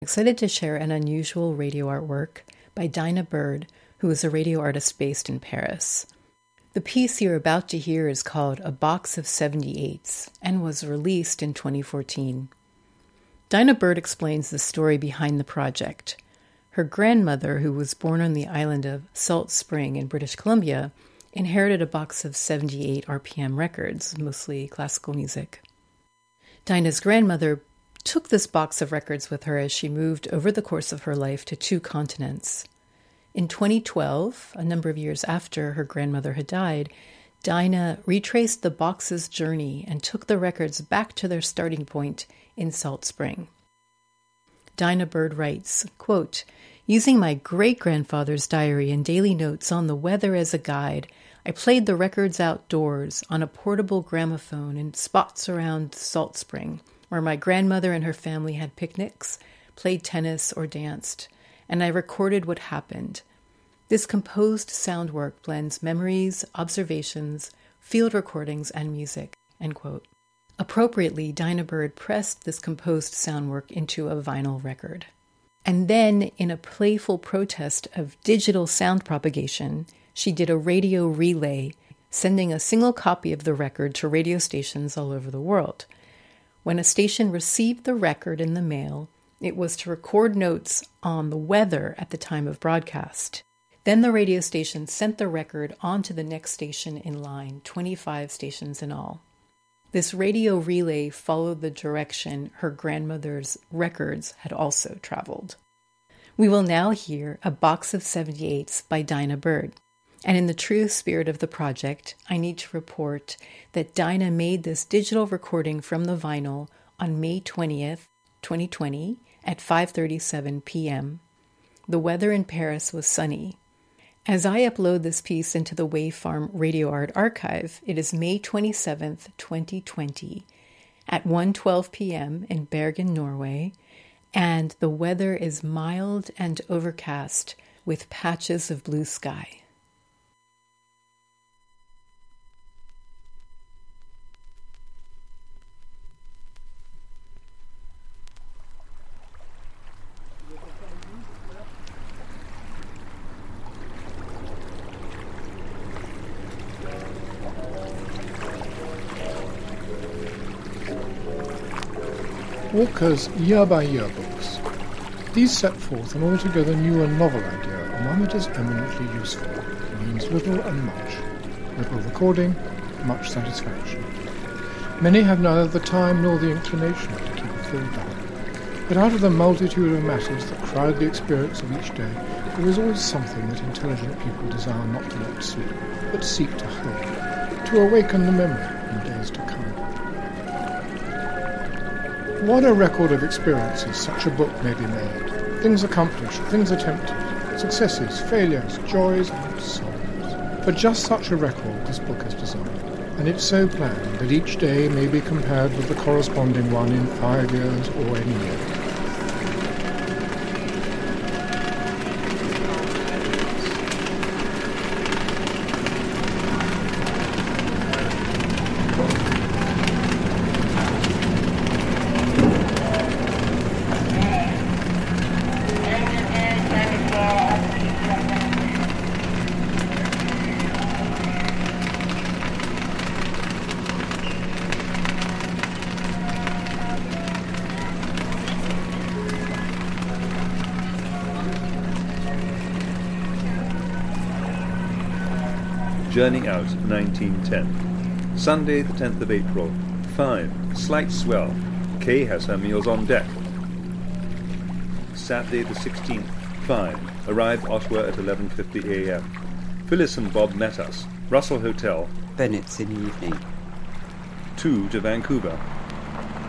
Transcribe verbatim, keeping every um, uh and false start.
Excited to share an unusual radio artwork by Dinah Bird, who is a radio artist based in Paris. The piece you're about to hear is called A Box of seventy-eights and was released in twenty fourteen. Dinah Bird explains the story behind the project. Her grandmother, who was born on the island of Salt Spring in British Columbia, inherited a box of seventy-eight R P M records, mostly classical music. Dinah's grandmother took this box of records with her as she moved over the course of her life to two continents. In twenty twelve, a number of years after her grandmother had died, Dinah retraced the box's journey and took the records back to their starting point in Salt Spring. Dinah Bird writes, quote, "Using my great-grandfather's diary and daily notes on the weather as a guide, I played the records outdoors on a portable gramophone in spots around Salt Spring, where my grandmother and her family had picnics, played tennis, or danced, and I recorded what happened. This composed sound work blends memories, observations, field recordings, and music." End quote. Appropriately, Dinah Bird pressed this composed sound work into a vinyl record. And then, in a playful protest of digital sound propagation, she did a radio relay, sending a single copy of the record to radio stations all over the world. When a station received the record in the mail, it was to record notes on the weather at the time of broadcast. Then the radio station sent the record on to the next station in line, twenty-five stations in all. This radio relay followed the direction her grandmother's records had also traveled. We will now hear A Box of seventy-eights by Dinah Bird. And in the true spirit of the project, I need to report that Dinah made this digital recording from the vinyl on May twentieth, twenty twenty at five thirty-seven p.m. The weather in Paris was sunny. As I upload this piece into the Wavefarm Radio Art Archive, it is May twenty-seventh, twenty twenty at one twelve p.m. in Bergen, Norway, and the weather is mild and overcast with patches of blue sky. Walker's year-by-year books. These set forth an altogether new and novel idea, and one that is eminently useful. It means little and much. Little recording, much satisfaction. Many have neither the time nor the inclination to keep it filled down. But out of the multitude of matters that crowd the experience of each day, there is always something that intelligent people desire not to let sleep, but seek to hold, to awaken the memory in days to come. What a record of experiences such a book may be made. Things accomplished, things attempted, successes, failures, joys, and sorrows. For just such a record this book is designed, and it's so planned that each day may be compared with the corresponding one in five years or any year. Journey out, nineteen ten. Sunday, the tenth of April. Fine. Slight swell. Kay has her meals on deck. Saturday, the sixteenth. Fine. Arrived Ottawa at eleven fifty a.m. Phyllis and Bob met us. Russell Hotel. Bennett's in the evening. Two to Vancouver.